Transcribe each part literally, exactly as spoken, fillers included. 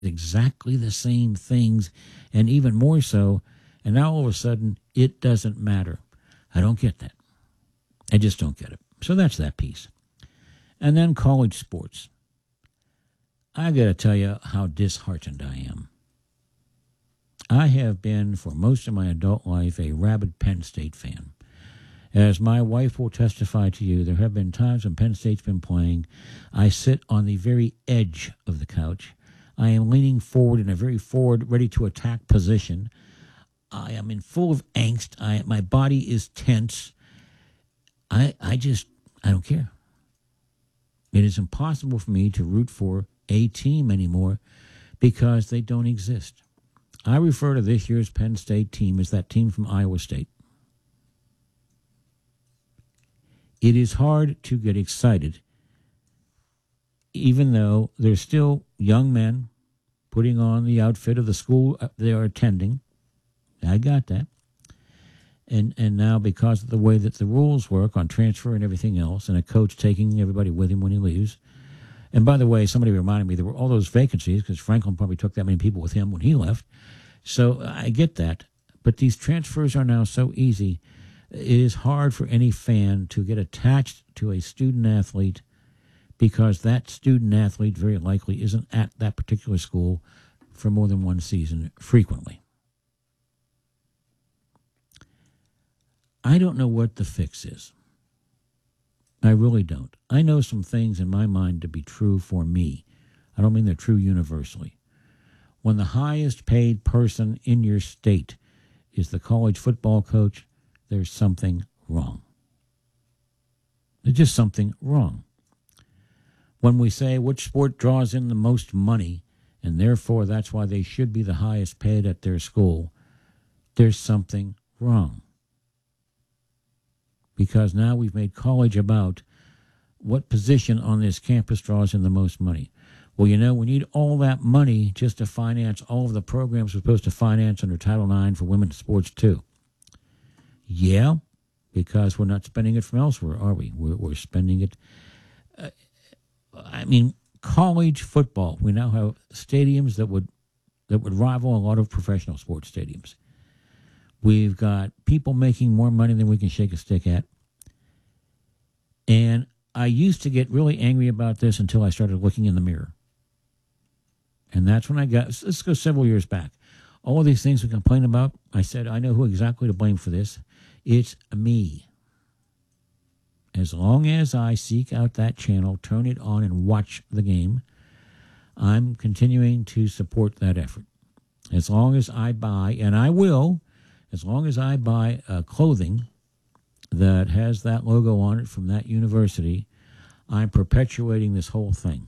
exactly the same things and even more so. And now all of a sudden, it doesn't matter. I don't get that. I just don't get it. So that's that piece. And then college sports. I got to tell you how disheartened I am. I have been, for most of my adult life, a rabid Penn State fan. As my wife will testify to you, there have been times when Penn State's been playing. I sit on the very edge of the couch. I am leaning forward in a very forward, ready to attack position. I am in full of angst. I, my body is tense. I, I just, I don't care. It is impossible for me to root for a team anymore because they don't exist. I refer to this year's Penn State team as that team from Iowa State. It is hard to get excited, even though they're still young men putting on the outfit of the school they are attending. I got that. And and now because of the way that the rules work on transfer and everything else, and a coach taking everybody with him when he leaves. And by the way, somebody reminded me there were all those vacancies because Franklin probably took that many people with him when he left. So I get that. But these transfers are now so easy. It is hard for any fan to get attached to a student athlete because that student athlete very likely isn't at that particular school for more than one season frequently. I don't know what the fix is. I really don't. I know some things in my mind to be true for me. I don't mean they're true universally. When the highest paid person in your state is the college football coach, there's something wrong. There's just something wrong. When we say which sport draws in the most money, and therefore that's why they should be the highest paid at their school, there's something wrong. Because now we've made college about what position on this campus draws in the most money. Well, you know, we need all that money just to finance all of the programs we're supposed to finance under Title nine for women's sports too. Yeah, because we're not spending it from elsewhere, are we? We're, we're spending it. Uh, I mean, college football. We now have stadiums that would that would rival a lot of professional sports stadiums. We've got people making more money than we can shake a stick at. And I used to get really angry about this until I started looking in the mirror. And that's when I got, let's go several years back. All of these things we complain about, I said, I know who exactly to blame for this. It's me. As long as I seek out that channel, turn it on, and watch the game, I'm continuing to support that effort. As long as I buy, and I will, as long as I buy uh, clothing that has that logo on it from that university, I'm perpetuating this whole thing.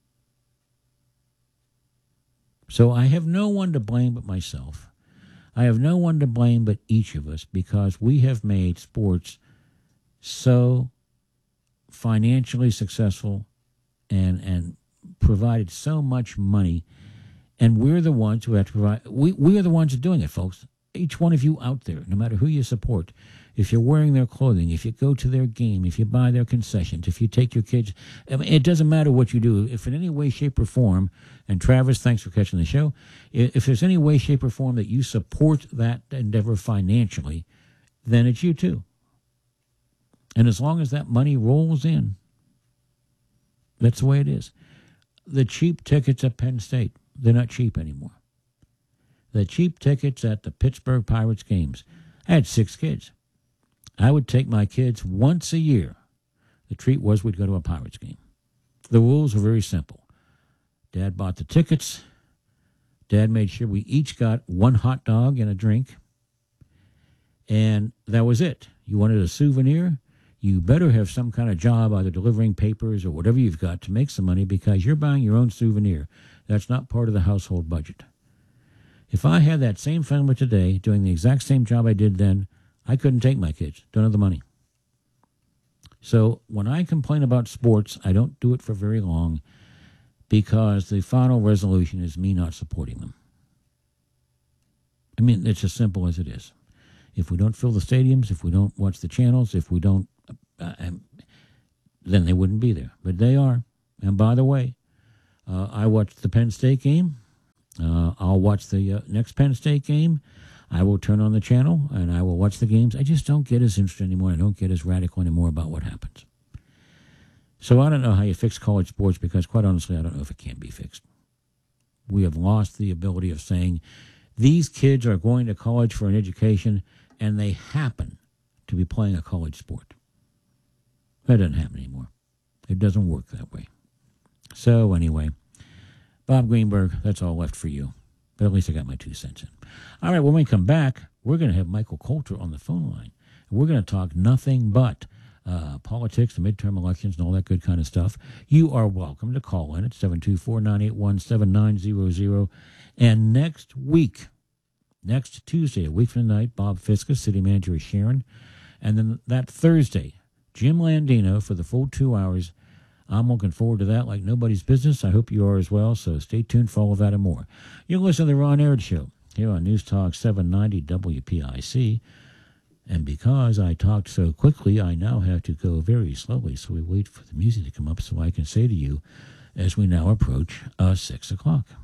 So I have no one to blame but myself. I have no one to blame but each of us because we have made sports so financially successful and and provided so much money, and we're the ones who have to provide. We, we are the ones doing it, folks. Each one of you out there, no matter who you support, if you're wearing their clothing, if you go to their game, if you buy their concessions, if you take your kids, I mean, it doesn't matter what you do. If in any way, shape, or form, and Travis, thanks for catching the show, if there's any way, shape, or form that you support that endeavor financially, then it's you too. And as long as that money rolls in, that's the way it is. The cheap tickets at Penn State, they're not cheap anymore. The cheap tickets at the Pittsburgh Pirates games. I had six kids. I would take my kids once a year. The treat was we'd go to a Pirates game. The rules were very simple. Dad bought the tickets. Dad made sure we each got one hot dog and a drink. And that was it. You wanted a souvenir? You better have some kind of job, either delivering papers or whatever you've got to make some money because you're buying your own souvenir. That's not part of the household budget. If I had that same family today doing the exact same job I did then, I couldn't take my kids. Don't have the money. So when I complain about sports, I don't do it for very long because the final resolution is me not supporting them. I mean, it's as simple as it is. If we don't fill the stadiums, if we don't watch the channels, if we don't, uh, then they wouldn't be there. But they are. And by the way, uh, I watched the Penn State game. Uh, I'll watch the uh, next Penn State game. I will turn on the channel and I will watch the games. I just don't get as interested anymore. I don't get as radical anymore about what happens. So I don't know how you fix college sports because, quite honestly, I don't know if it can be fixed. We have lost the ability of saying these kids are going to college for an education and they happen to be playing a college sport. That doesn't happen anymore. It doesn't work that way. So anyway, Bob Greenberg, that's all left for you. But at least I got my two cents in. All right, when we come back, we're going to have Michael Coulter on the phone line. We're going to talk nothing but uh, politics, the midterm elections, and all that good kind of stuff. You are welcome to call in at seven two four, nine eight one, seven nine zero zero. And next week, next Tuesday, a week from tonight, Bob Fiskus, city manager of Sharon. And then that Thursday, Jim Landino for the full two hours. I'm looking forward to that like nobody's business. I hope you are as well, so stay tuned for all of that and more. You're listening to The Ron Aird Show here on News Talk seven ninety W P I C. And because I talked so quickly, I now have to go very slowly, so we wait for the music to come up so I can say to you as we now approach uh, six o'clock.